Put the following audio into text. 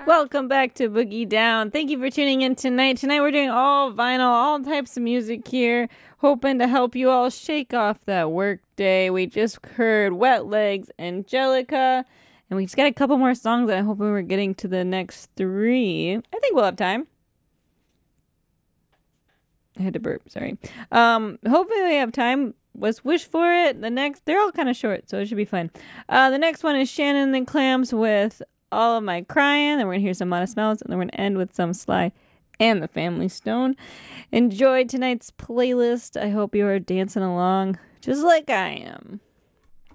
Welcome back to Boogie Down. Thank you for tuning in tonight. Tonight we're doing all vinyl, all types of music here, hoping to help you all shake off that work day. We just heard Wet Legs, Angelica, and we just got a couple more songs, and I'm hoping we're getting to the next three. I think we'll have time. I had to burp, sorry. Hopefully we have time. Let's wish for it. They're all kind of short, so it should be fun. The next one is Shannon and Clams with All of My Crying. Then we're going to hear some Modest Mouse, and then we're going to end with some Sly and the Family Stone. Enjoy tonight's playlist. I hope you are dancing along just like I am.